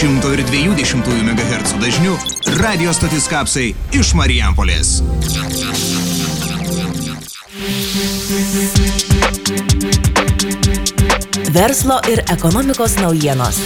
102,2 MHz dažniu radio stotis Kapsai iš Marijampolės. Verslo ir ekonomikos naujienos.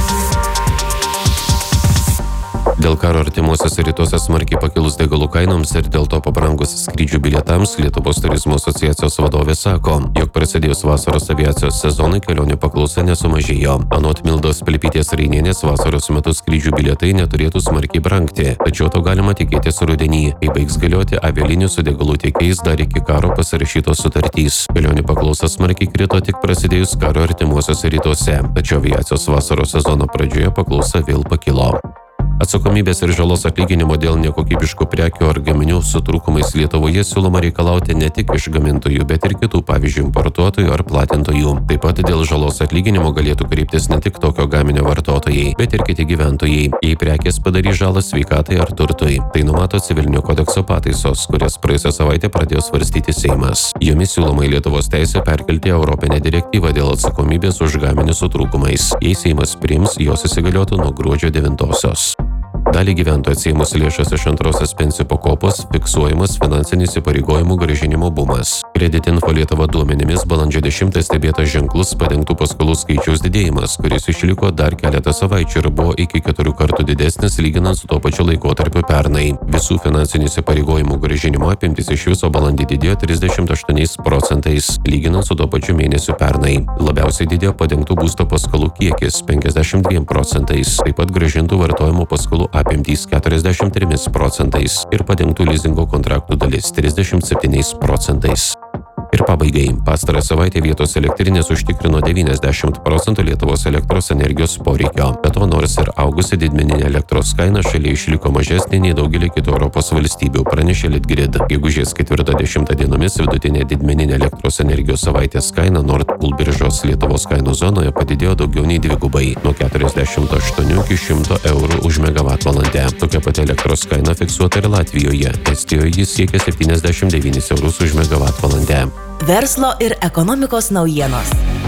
Dėl karo artimuosiuose rytuose smarkiai pakilus degalų kainoms ir dėl to pabrangus skrydžių bilietams, Lietuvos turizmo asociacijos vadovė sako, jog prasidėjus vasaros aviacijos sezonui kelionių paklausa nesumažėjo. Anot Mildos Pliapytės Reinienės, vasaros metu skrydžių bilietai neturėtų smarkiai brangti, tačiau to galima tikėtis rudenį, kai baigs galioti avialinijų su degalų tiekėjais dar iki karo pasirašytos sutartys. Kelionių paklausa smarkiai krito tik prasidėjus karo artimuosiuose rytuose, tačiau aviacijos vasaros sezono pradžioje paklausa vėl pakilo. Atsakomybės ir žalos atlyginimo dėl nekokybiškų prekių ar gaminių su trūkumais Lietuvoje siūloma reikalauti ne tik iš gamintojų, bet ir kitų, pavyzdžiui, importuotojų ar platintojų. Taip pat dėl žalos atlyginimo galėtų kreiptis ne tik tokio gaminio vartotojai, bet ir kiti gyventojai, jei prekės padarys žalą sveikatai ar turtui. Tai numato Civilinio kodekso pataisos, kurias praėjusią savaitę pradėjo svarstyti Seimas. Jomis siūloma į Lietuvos teisę perkelti Europinę direktyvą dėl atsakomybės už gaminius su trūkumais. Jei Seimas priims, jos įsigaliotų nuo gruodžio 9-osios. Dalį gyventojų atsiėmus lėšas iš antrosios pensijų pakopos fiksuojamas finansinių įsipareigojimų grąžinimo bumas. Kreditinfo Lietuva duomenimis balandžio 10 stebėtas ženklus padengtų paskolų skaičiaus didėjimas, kuris išliko dar keletą savaičių ir buvo iki 4 kartų didesnis lyginant su tuo pačiu laikotarpiu pernai. Visų finansinių įsipareigojimų grąžinimo apimtis iš viso balandį didėjo 38%, lyginant su tuo pačiu mėnesiu pernai. Labiausiai didėjo padengtų būsto paskolų kiekis 52%, taip pat grąžintų vartojimo paskolų apimtys 43% ir padengtų lizingo kontraktų dalis 37%. Ir pabaigai, pastarą savaitę vietos elektrinės užtikrino 90% Lietuvos elektros energijos poreikio. Be to, nors ir augusi didmeninė elektros kaina šalyje išliko mažesnė nei daugelį kitų Europos valstybių, pranešė Litgrid. Gegužės 4-10 dienomis vidutinė didmeninė elektros energijos savaitės kaina Nord Pool biržos Lietuvos kainų zonoje padidėjo daugiau nei dvigubai, nuo 48 iki 100 eurų už megavatvalandę. Tokia pati elektros kaina fiksuota ir Latvijoje. Estijoje jis siekia 79 eurus už megavatvalandę. Verslo ir ekonomikos naujienos.